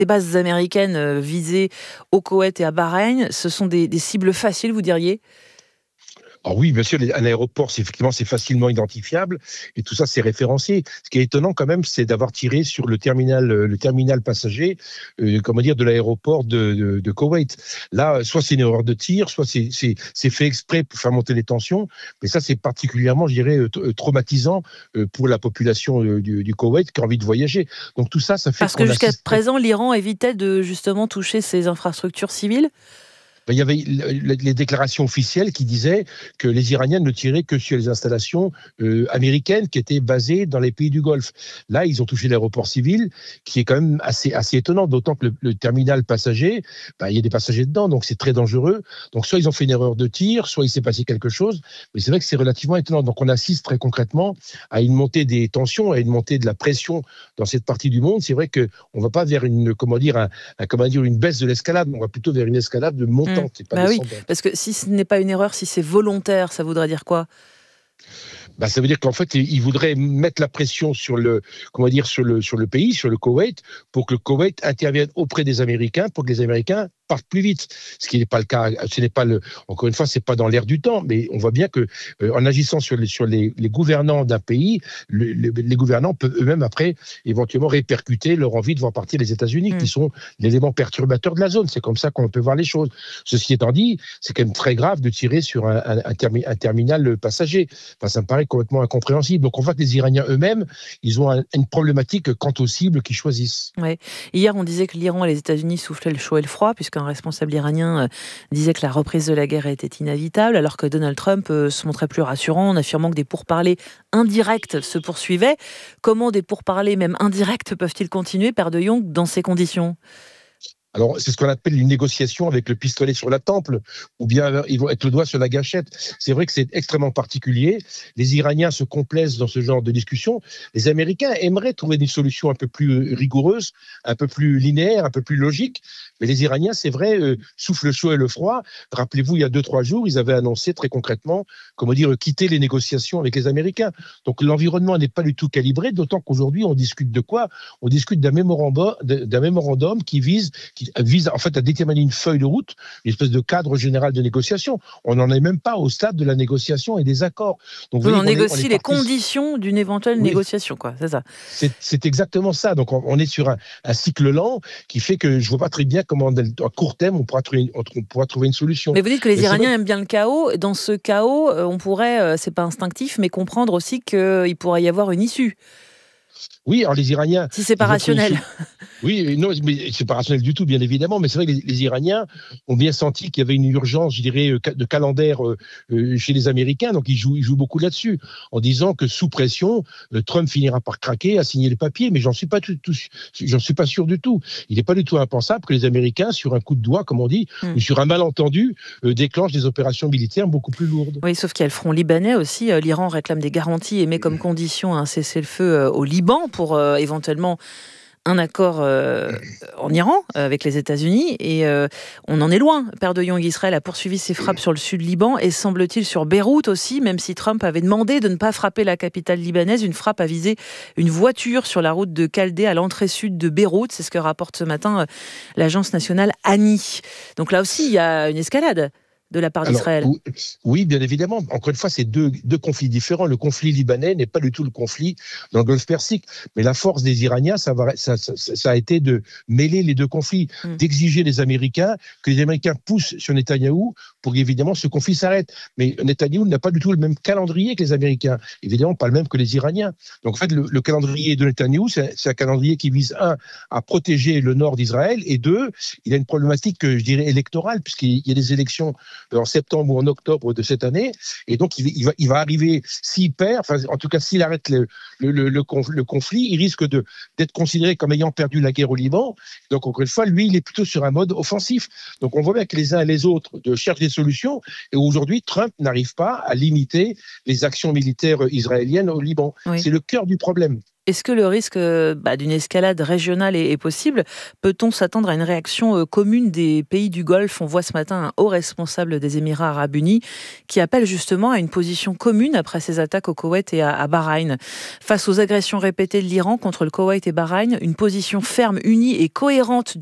Ces bases américaines visées au Koweït et à Bahreïn, ce sont des cibles faciles, vous diriez? Alors oui, bien sûr, un aéroport, c'est facilement identifiable et tout ça, c'est référencé. Ce qui est étonnant quand même, c'est d'avoir tiré sur le terminal passager, comment dire, de l'aéroport de Koweït. Là, soit c'est une erreur de tir, soit c'est fait exprès pour faire monter les tensions. Mais ça, c'est particulièrement, je dirais, traumatisant pour la population du Koweït qui a envie de voyager. Donc tout ça, ça fait Parce que qu'on jusqu'à assiste. présent, l'Iran évitait de justement toucher ces infrastructures civiles? Ben, il y avait les déclarations officielles qui disaient que les Iraniens ne tiraient que sur les installations américaines qui étaient basées dans les pays du Golfe. Là, ils ont touché l'aéroport civil, qui est quand même assez étonnant, d'autant que le terminal passager, ben, il y a des passagers dedans, donc c'est très dangereux. Donc soit ils ont fait une erreur de tir, soit il s'est passé quelque chose, mais c'est vrai que c'est relativement étonnant. Donc on assiste très concrètement à une montée des tensions, à une montée de la pression dans cette partie du monde. C'est vrai qu'on ne va pas vers une baisse de l'escalade, on va plutôt vers une escalade de montante et pas Bah oui, descendante. parce que si ce n'est pas une erreur, si c'est volontaire, ça voudrait dire quoi? Bah, ça veut dire qu'en fait, ils voudraient mettre la pression sur le pays, sur le Koweït, pour que le Koweït intervienne auprès des Américains, pour que les Américains partent plus vite. Ce qui n'est pas le cas. Encore une fois, c'est pas dans l'air du temps, mais on voit bien que en agissant sur les gouvernants d'un pays, les gouvernants peuvent eux-mêmes après éventuellement répercuter leur envie de voir partir les États-Unis, qui sont l'élément perturbateur de la zone. C'est comme ça qu'on peut voir les choses. Ceci étant dit, c'est quand même très grave de tirer sur un terminal passager. Enfin, ça me paraît complètement incompréhensible. Donc on voit que les Iraniens eux-mêmes, ils ont une problématique quant aux cibles qu'ils choisissent. Ouais. Hier, on disait que l'Iran et les États-Unis soufflaient le chaud et le froid, puisqu'un responsable iranien disait que la reprise de la guerre était inévitable, alors que Donald Trump se montrait plus rassurant en affirmant que des pourparlers indirects se poursuivaient. Comment des pourparlers, même indirects, peuvent-ils continuer, Père de Jong, dans ces conditions? Alors, c'est ce qu'on appelle une négociation avec le pistolet sur la temple, ou bien ils vont être le doigt sur la gâchette. C'est vrai que c'est extrêmement particulier. Les Iraniens se complaisent dans ce genre de discussion. Les Américains aimeraient trouver une solution un peu plus rigoureuse, un peu plus linéaire, un peu plus logique. Mais les Iraniens, c'est vrai, soufflent le chaud et le froid. Rappelez-vous, il y a 2-3 jours, ils avaient annoncé très concrètement, comment dire, quitter les négociations avec les Américains. Donc l'environnement n'est pas du tout calibré, d'autant qu'aujourd'hui, on discute de quoi? On discute d'un mémorandum qui vise en fait à déterminer une feuille de route, une espèce de cadre général de négociation. On n'en est même pas au stade de la négociation et des accords. Donc vous Oui, voyez on on est négocie les parti. conditions d'une éventuelle Oui, négociation, quoi, c'est ça. c'est exactement ça. Donc on est sur un cycle lent qui fait que je vois pas très bien comment à court terme on pourra trouver une solution. Mais vous dites que les Mais c'est vrai. Iraniens aiment bien le chaos. Dans ce chaos, on pourrait, c'est pas instinctif, mais comprendre aussi qu'il pourrait y avoir une issue, Oui, alors les Iraniens, si c'est pas ils veulent trouver une rationnel. solution. Oui, non, mais c'est pas rationnel du tout, bien évidemment. Mais c'est vrai que les Iraniens ont bien senti qu'il y avait une urgence, je dirais, de calendaire chez les Américains. Donc ils jouent beaucoup là-dessus, en disant que sous pression, Trump finira par craquer, à signer les papiers. Mais j'en suis pas sûr du tout. Il n'est pas du tout impensable que les Américains, sur un coup de doigt, comme on dit, ou sur un malentendu, déclenchent des opérations militaires beaucoup plus lourdes. Oui, sauf qu'il y a le front libanais aussi. L'Iran réclame des garanties et met comme condition un cessez-le-feu au Liban pour éventuellement un accord en Iran avec les États-Unis. Et on en est loin. Père de Jong, Israël a poursuivi ses frappes sur le sud Liban et semble-t-il sur Beyrouth aussi, même si Trump avait demandé de ne pas frapper la capitale libanaise. Une frappe a visé une voiture sur la route de Caldé à l'entrée sud de Beyrouth. C'est ce que rapporte ce matin l'agence nationale ANI. Donc là aussi, il y a une escalade de la part Alors, d'Israël. oui, bien évidemment. Encore une fois, c'est deux conflits différents. Le conflit libanais n'est pas du tout le conflit dans le Golfe Persique. Mais la force des Iraniens, ça a été de mêler les deux conflits, d'exiger des Américains, que les Américains poussent sur Netanyahou pour qu'évidemment ce conflit s'arrête. Mais Netanyahou n'a pas du tout le même calendrier que les Américains. Évidemment, pas le même que les Iraniens. Donc, en fait, le calendrier de Netanyahou, c'est un calendrier qui vise, un, à protéger le nord d'Israël, et deux, il a une problématique, je dirais, électorale, puisqu'il y a des élections en septembre ou en octobre de cette année, et donc il va arriver, s'il perd, enfin, en tout cas s'il arrête le conflit, il risque d'être considéré comme ayant perdu la guerre au Liban. Donc encore une fois, lui, il est plutôt sur un mode offensif. Donc on voit bien que les uns et les autres cherchent des solutions, et aujourd'hui, Trump n'arrive pas à limiter les actions militaires israéliennes au Liban. Oui. C'est le cœur du problème. Est-ce que le risque d'une escalade régionale est possible? Peut-on s'attendre à une réaction commune des pays du Golfe? On voit ce matin un haut responsable des Émirats arabes unis qui appelle justement à une position commune après ces attaques au Koweït et à Bahreïn. Face aux agressions répétées de l'Iran contre le Koweït et Bahreïn, une position ferme, unie et cohérente